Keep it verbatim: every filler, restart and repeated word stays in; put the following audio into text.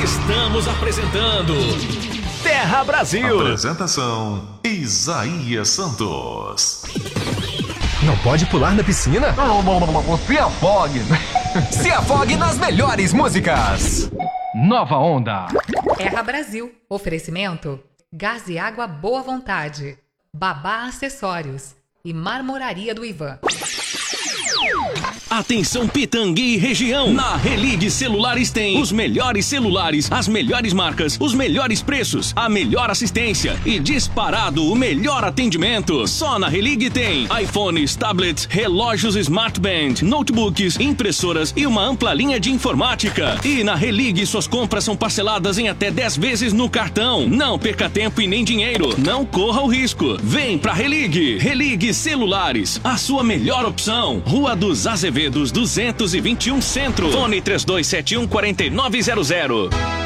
Estamos apresentando Terra Brasil. Apresentação Isaías Santos. Não pode pular na piscina? Não, não, não, não. Se afogue. Se afogue nas melhores músicas. Nova Onda. Terra Brasil. Oferecimento: Gás e Água Boa Vontade, Babá Acessórios e Marmoraria do Ivan. Atenção Pitangui e região, na Religue Celulares tem os melhores celulares, as melhores marcas, os melhores preços, a melhor assistência e disparado o melhor atendimento. Só na Religue tem iPhones, tablets, relógios Smart Band, notebooks, impressoras e uma ampla linha de informática. E na Religue suas compras são parceladas em até dez vezes no cartão. Não perca tempo e nem dinheiro, não corra o risco. Vem pra Religue. Religue Celulares, a sua melhor opção. Rua dos Azevedos duzentos e vinte e um Centro. Fone três dois sete um, quatro nove zero zero.